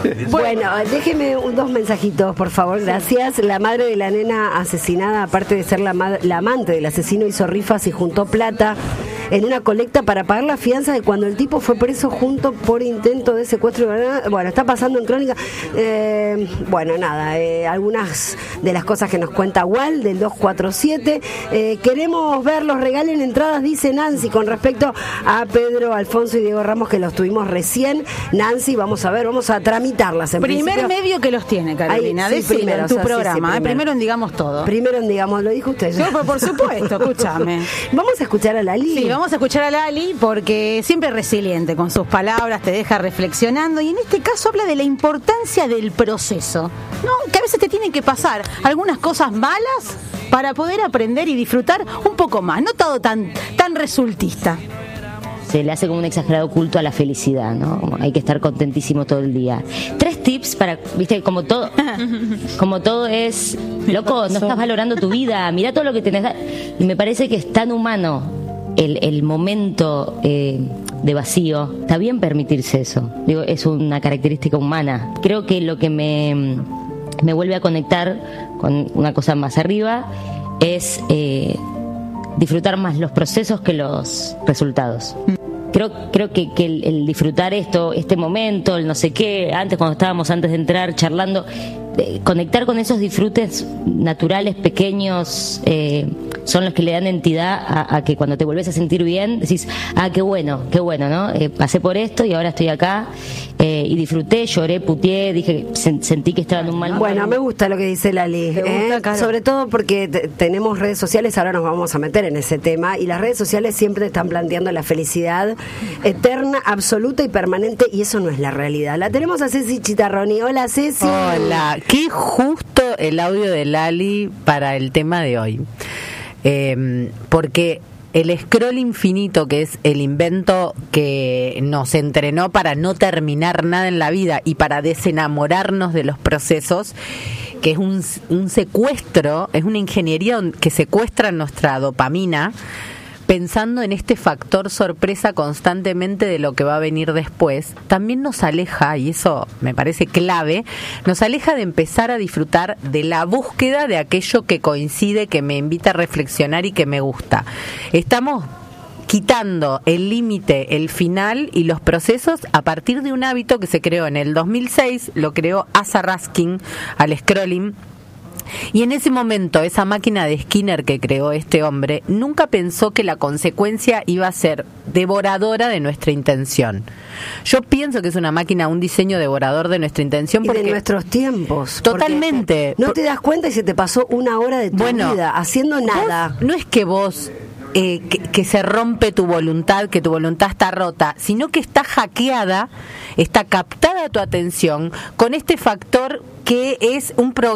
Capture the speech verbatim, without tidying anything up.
Bueno, déjeme un, dos mensajitos, por favor, gracias. La madre de la nena asesinada, aparte de ser la, ma- la amante del asesino, hizo rifas y juntó plata en una colecta para pagar la fianza de cuando el tipo fue preso junto por intento de secuestro. Bueno, está pasando en Crónica. Eh, bueno, nada, eh, algunas de las cosas que nos cuenta Wal del dos cuatro siete. Eh, queremos verlos, regalen entradas, dice Nancy, con respecto a Pedro, Alfonso y Diego Ramos, que los tuvimos recién. Nancy, vamos a ver, vamos a tramitarlas en Primer principio. medio que los tiene, Carolina. Ahí, sí, Decilo primero, en tu o sea, sí, programa. sí, eh, primero. primero en Digamos Todo. Primero en Digamos, lo dijo usted. Yo, por, por supuesto, escúchame. Vamos a escuchar a Lali. Sí, vamos a escuchar a Lali porque siempre es resiliente con sus palabras, te deja reflexionando y en este caso habla de la importancia del proceso, ¿no? Que a veces te tienen que pasar algunas cosas malas para poder aprender y disfrutar un poco más, no todo tan, tan resultista. Se le hace como un exagerado culto a la felicidad, ¿no? Como hay que estar contentísimo todo el día. Tres tips para, viste, como todo, como todo es, loco, no estás valorando tu vida, mirá todo lo que tenés. Y me parece que es tan humano el, el momento eh, de vacío. Está bien permitirse eso. Digo, es una característica humana. Creo que lo que me, me vuelve a conectar con una cosa más arriba es eh, disfrutar más los procesos que los resultados. Creo, creo que, que el, el disfrutar esto, este momento, el no sé qué, antes cuando estábamos antes de entrar charlando, eh, conectar con esos disfrutes naturales, pequeños, eh, son los que le dan entidad a, a que cuando te volvés a sentir bien, decís, ah, qué bueno, qué bueno, ¿no? Eh, pasé por esto y ahora estoy acá, eh, y disfruté, lloré, puteé, dije, sen, sentí que estaba en un mal momento. Bueno, me gusta lo que dice Lali, ¿Te gusta, ¿eh? Caro? Sobre todo porque te- tenemos redes sociales, ahora nos vamos a meter en ese tema, y las redes sociales siempre están planteando la felicidad eterna, absoluta y permanente, y eso no es la realidad. La tenemos a Ceci Chitarroni. Hola, Ceci. Hola, qué justo el audio de Lali para el tema de hoy. Eh, porque el scroll infinito, que es el invento que nos entrenó para no terminar nada en la vida y para desenamorarnos de los procesos, que es un, un secuestro, es una ingeniería que secuestra nuestra dopamina, pensando en este factor sorpresa constantemente de lo que va a venir después, también nos aleja, y eso me parece clave, nos aleja de empezar a disfrutar de la búsqueda de aquello que coincide, que me invita a reflexionar y que me gusta. Estamos quitando el límite, el final y los procesos a partir de un hábito que se creó en el dos mil seis, lo creó Asa Raskin al scrolling. Y en ese momento, esa máquina de Skinner que creó este hombre, nunca pensó que la consecuencia iba a ser devoradora de nuestra intención. Yo pienso que es una máquina, un diseño devorador de nuestra intención. Y porque de nuestros tiempos. Totalmente. No te das cuenta y se te pasó una hora de tu Bueno, vida haciendo nada. Vos, no es que vos... Eh, que, que se rompe tu voluntad, que tu voluntad está rota, sino que está hackeada, está captada tu atención con este factor que es un programa